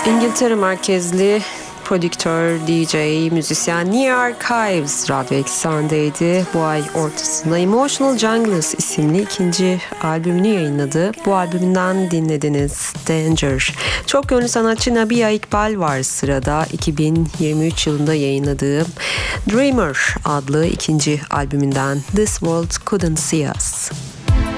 İngiltere merkezli prodüktör, DJ, müzisyen Near Archives Radyo Eksen'deydi. Bu ay ortasında Emotional Junglers isimli ikinci albümünü yayınladı. Bu albümünden dinlediniz Danger. Çok ünlü sanatçı Nabihah İkbal var sırada. 2023 yılında yayınladığı Dreamer adlı ikinci albümünden This World Couldn't See Us.